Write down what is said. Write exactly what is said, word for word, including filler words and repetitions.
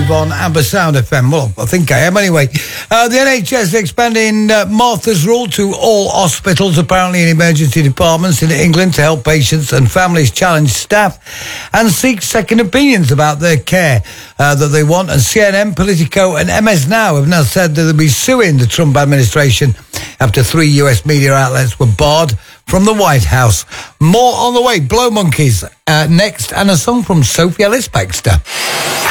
live on Amber Sound F M. Well, I think I am anyway. Uh, the N H S expanding uh, Martha's Rule to all hospitals, apparently in emergency departments in England, to help patients and families challenge staff and seek second opinions about their care uh, that they want. And C N N, Politico and M S Now have now said that they'll be suing the Trump administration after three U S media outlets were barred from the White House. More on the way. Blow Monkeys uh, next, and a song from Sophie Ellis-Bextor.